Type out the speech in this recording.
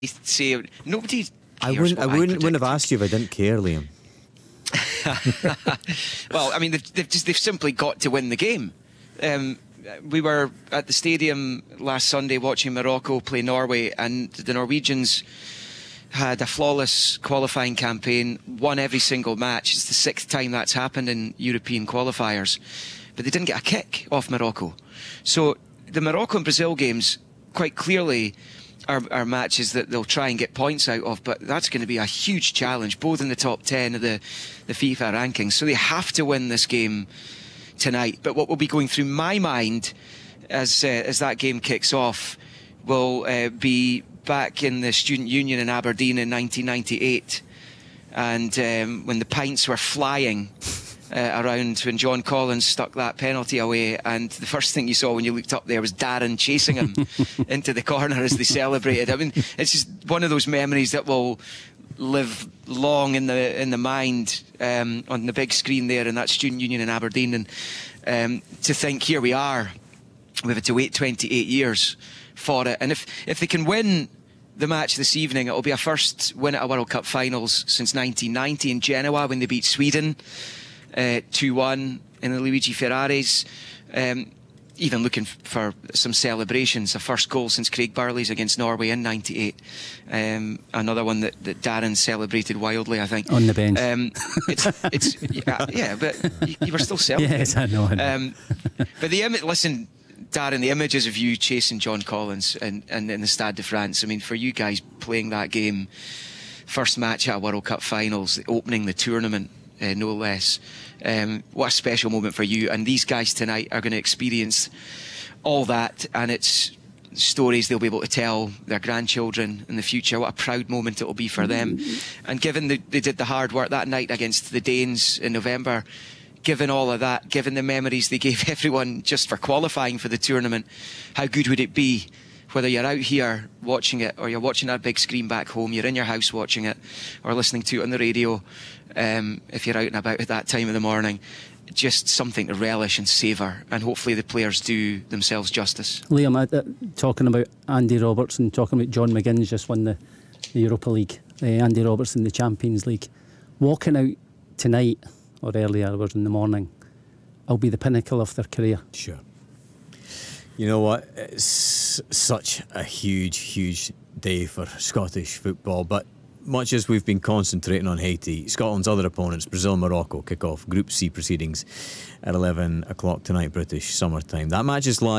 say nobody cares. I wouldn't have asked you if I didn't care, Liam. Well, I mean, they've simply got to win the game. We were at the stadium last Sunday watching Morocco play Norway, and the Norwegians had a flawless qualifying campaign, won every single match. It's the 6th time that's happened in European qualifiers, but they didn't get a kick off Morocco. So the Morocco and Brazil games quite clearly are matches that they'll try and get points out of, but that's going to be a huge challenge, both in the top 10 of the FIFA rankings. So they have to win this game tonight. But what will be going through my mind as that game kicks off will be back in the Student Union in Aberdeen in 1998, and when the pints were flying around when John Collins stuck that penalty away, and the first thing you saw when you looked up there was Darren chasing him into the corner as they celebrated. I mean, it's just one of those memories that will live long in the mind on the big screen there in that Student Union in Aberdeen. And to think, here we are, we've had to wait 28 years for it, and if they can win the match this evening, it'll be a first win at a World Cup finals since 1990 in Genoa, when they beat Sweden 2-1 in the Luigi Ferraris. Even looking for some celebrations, a first goal since Craig Burley's against Norway in 98. Another one that Darren celebrated wildly, I think. On the bench. Yeah, but you were still celebrating. Yes, I know. But listen, Darren, the images of you chasing John Collins and in the Stade de France, I mean, for you guys playing that game, first match at a World Cup finals, opening the tournament, no less. What a special moment for you. And these guys tonight are going to experience all that, and it's stories they'll be able to tell their grandchildren in the future. What a proud moment it will be for them. And given they did the hard work that night against the Danes in November, given all of that, given the memories they gave everyone just for qualifying for the tournament, how good would it be, whether you're out here watching it or you're watching that big screen back home, you're in your house watching it or listening to it on the radio, if you're out and about at that time of the morning, just something to relish and savour, and hopefully the players do themselves justice. Liam, talking about Andy Robertson, talking about John McGinn's just won the Europa League, Andy Robertson the Champions League, walking out tonight or early hours in the morning, will be the pinnacle of their career. Sure. You know what? It's such a huge day for Scottish football, but much as we've been concentrating on Haiti, Scotland's other opponents, Brazil and Morocco, kick off Group C proceedings at 11 o'clock tonight, British summer time. That match is live.